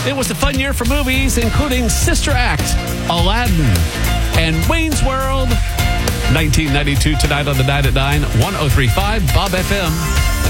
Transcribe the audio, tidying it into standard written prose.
It was a fun year for movies, including Sister Act, Aladdin, and Wayne's World. 1992 tonight on the Night at 9, 103.5 Bob FM.